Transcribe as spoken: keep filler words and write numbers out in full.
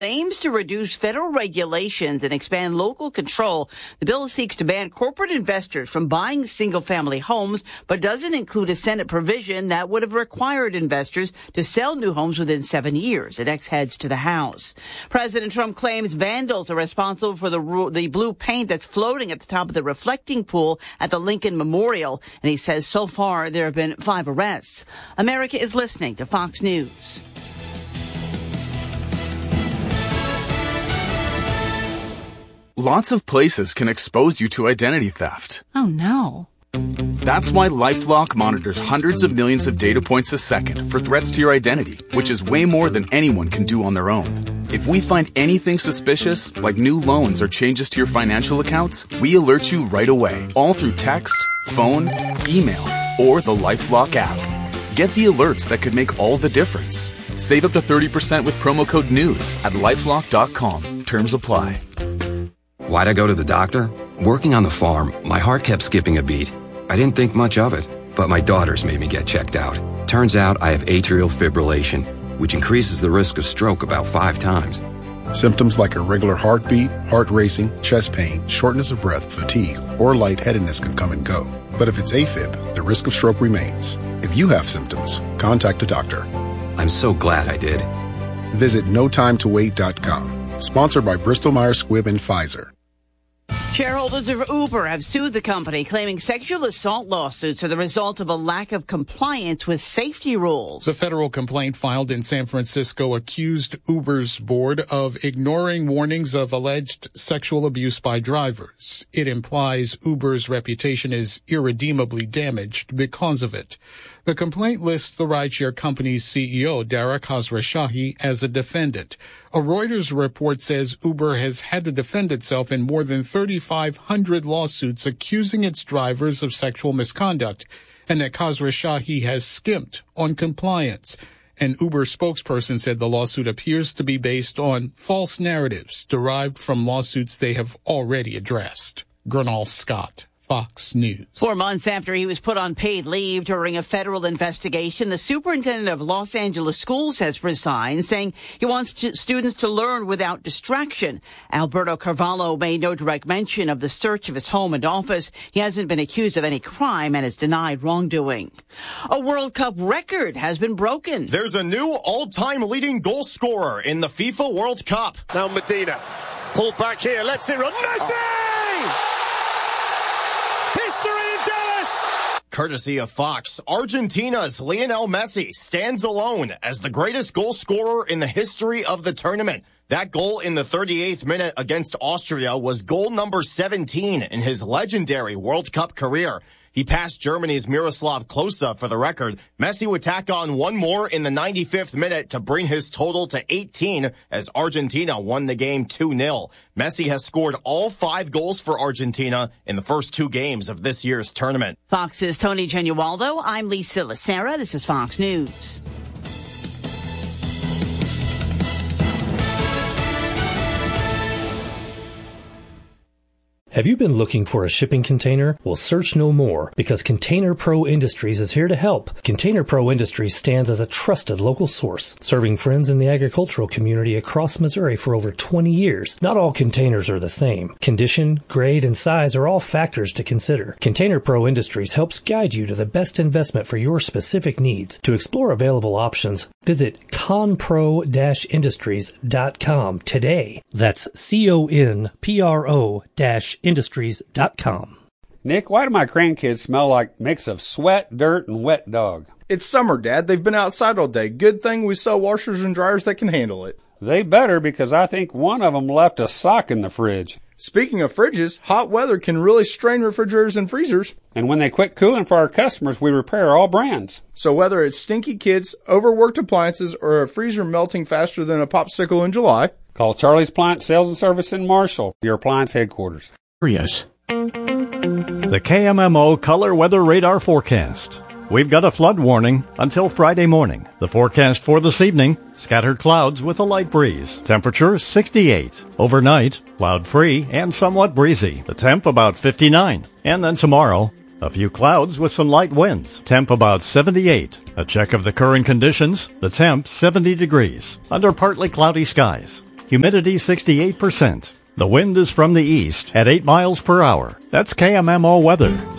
aims to reduce federal regulations and expand local control. The bill seeks to ban corporate investors from buying single-family homes, but doesn't include a Senate provision that would have required investors to sell new homes within seven years. It next heads to the House. President Trump claims vandals are responsible for the, the blue paint that's floating at the top of the reflecting pool at the Lincoln Memorial, and he says so far there have been five arrests. America is listening to Fox News. Lots of places can expose you to identity theft. Oh, no. That's why LifeLock monitors hundreds of millions of data points a second for threats to your identity, which is way more than anyone can do on their own. If we find anything suspicious, like new loans or changes to your financial accounts, we alert you right away, all through text, phone, email, or the LifeLock app. Get the alerts that could make all the difference. Save up to thirty percent with promo code NEWS at lifelock dot com. Terms apply. Why'd I go to the doctor? Working on the farm, my heart kept skipping a beat. I didn't think much of it, but my daughters made me get checked out. Turns out I have atrial fibrillation, which increases the risk of stroke about five times. Symptoms like irregular heartbeat, heart racing, chest pain, shortness of breath, fatigue, or lightheadedness can come and go. But if it's AFib, the risk of stroke remains. If you have symptoms, contact a doctor. I'm so glad I did. Visit no time to wait dot com. Sponsored by Bristol Myers Squibb and Pfizer. Shareholders of Uber have sued the company, claiming sexual assault lawsuits are the result of a lack of compliance with safety rules. The federal complaint filed in San Francisco accused Uber's board of ignoring warnings of alleged sexual abuse by drivers. It implies Uber's reputation is irredeemably damaged because of it. The complaint lists the rideshare company's C E O, Dara Khosrowshahi, as a defendant. A Reuters report says Uber has had to defend itself in more than thirty-five hundred lawsuits accusing its drivers of sexual misconduct, and that Khosrowshahi has skimped on compliance. An Uber spokesperson said the lawsuit appears to be based on false narratives derived from lawsuits they have already addressed. Gernal Scott, Fox News. Four months after he was put on paid leave during a federal investigation, the superintendent of Los Angeles schools has resigned, saying he wants to, students to learn without distraction. Alberto Carvalho made no direct mention of the search of his home and office. He hasn't been accused of any crime and has denied wrongdoing. A World Cup record has been broken. There's a new all-time leading goal scorer in the FIFA World Cup. Now Medina, pulled back here, lets it run. Messi! Oh. History in Dallas! Courtesy of Fox, Argentina's Lionel Messi stands alone as the greatest goal scorer in the history of the tournament. That goal in the thirty-eighth minute against Austria was goal number seventeen in his legendary World Cup career. He passed Germany's Miroslav Klose for the record. Messi would tack on one more in the ninety-fifth minute to bring his total to eighteen as Argentina won the game two nil. Messi has scored all five goals for Argentina in the first two games of this year's tournament. Fox's Tony Genualdo. I'm Lisa Lacera. This is Fox News. Have you been looking for a shipping container? Well, search no more, because Container Pro Industries is here to help. Container Pro Industries stands as a trusted local source, serving friends in the agricultural community across Missouri for over twenty years. Not all containers are the same. Condition, grade, and size are all factors to consider. Container Pro Industries helps guide you to the best investment for your specific needs. To explore available options, visit conpro dash industries dot com today. That's C O N P R O dash industries dot com. Nick, why do my grandkids smell like a mix of sweat, dirt, and wet dog? It's summer, Dad. They've been outside all day. Good thing we sell washers and dryers that can handle it. They better, because I think one of them left a sock in the fridge. Speaking of fridges, hot weather can really strain refrigerators and freezers. And when they quit cooling for our customers, we repair all brands. So whether it's stinky kids, overworked appliances, or a freezer melting faster than a popsicle in July, call Charlie's Appliance Sales and Service in Marshall, your appliance headquarters. Yes. The K M M O Color Weather Radar Forecast. We've got a flood warning until Friday morning. The forecast for this evening, scattered clouds with a light breeze. Temperature sixty-eight. Overnight, cloud-free and somewhat breezy. The temp about fifty-nine. And then tomorrow, a few clouds with some light winds. Temp about seventy-eight. A check of the current conditions. The temp seventy degrees. Under partly cloudy skies. Humidity sixty-eight percent. The wind is from the east at eight miles per hour. That's K M M O weather.